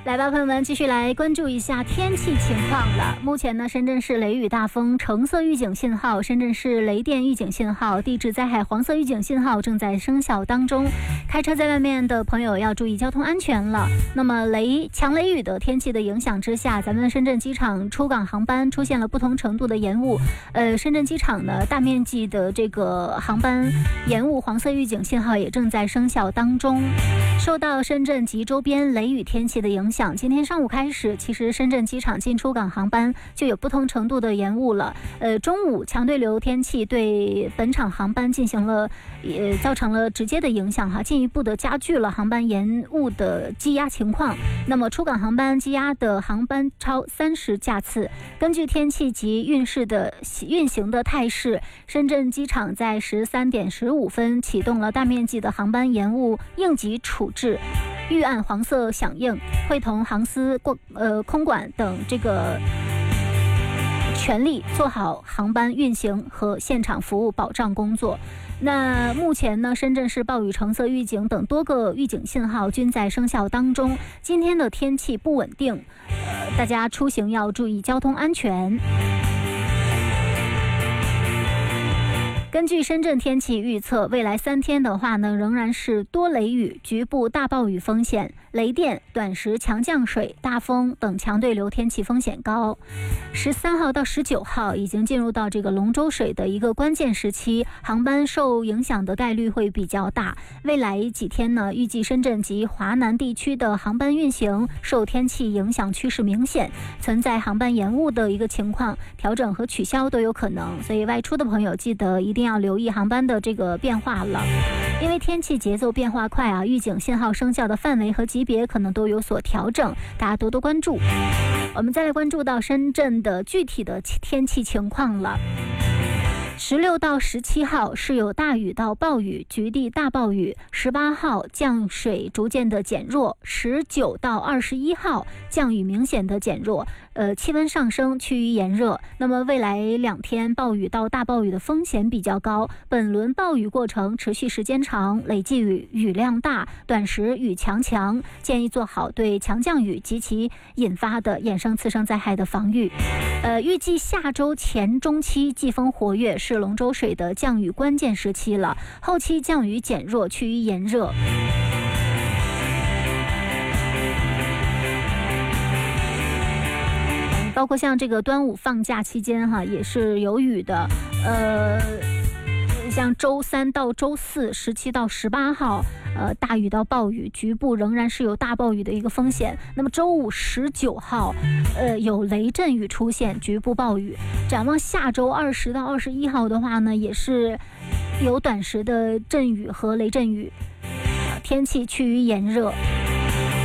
来吧，朋友们，继续来关注一下天气情况了。目前呢，深圳市雷雨大风橙色预警信号、深圳市雷电预警信号、地质灾害黄色预警信号正在生效当中。开车在外面的朋友要注意交通安全了。那么强雷雨的天气的影响之下，咱们深圳机场出港航班出现了不同程度的延误。深圳机场呢，大面积的这个航班延误黄色预警信号也正在生效当中。受到深圳及周边雷雨天气的影响，今天上午开始，其实深圳机场进出港航班就有不同程度的延误了。中午强对流天气对本场航班进行了，造成了直接的影响哈，进一步的加剧了航班延误的积压情况。那么出港航班积压的航班超30架次。根据天气及运行的态势，深圳机场在13点15分启动了大面积的航班延误应急处置预案黄色响应，会同航司、空管等这个全力做好航班运行和现场服务保障工作。那目前呢，深圳市暴雨橙色预警等多个预警信号均在生效当中。今天的天气不稳定，大家出行要注意交通安全。根据深圳天气预测，未来3天的话呢，仍然是多雷雨、局部大暴雨风险，雷电、短时强降水、大风等强对流天气风险高。13号到19号已经进入到这个龙舟水的一个关键时期，航班受影响的概率会比较大。未来几天呢，预计深圳及华南地区的航班运行受天气影响趋势明显，存在航班延误的一个情况，调整和取消都有可能。所以外出的朋友记得一定要留意航班的这个变化了，因为天气节奏变化快啊，预警信号生效的范围和级别可能都有所调整，大家多多关注。我们再来关注到深圳的具体的天气情况了。16到17号是有大雨到暴雨，局地大暴雨；18号降水逐渐的减弱；19到21号降雨明显的减弱，气温上升，趋于炎热。那么未来2天暴雨到大暴雨的风险比较高，本轮暴雨过程持续时间长，累计雨量大，短时雨强，建议做好对强降雨及其引发的衍生次生灾害的防御。预计下周前中期季风活跃，是龙舟水的降雨关键时期了，后期降雨减弱，趋于炎热。包括像这个端午放假期间哈，也是有雨的。像周3到周4、17到18号，大雨到暴雨，局部仍然是有大暴雨的一个风险。那么周5、19号，有雷阵雨出现，局部暴雨。展望下周20到21号的话呢，也是有短时的阵雨和雷阵雨，天气趋于炎热。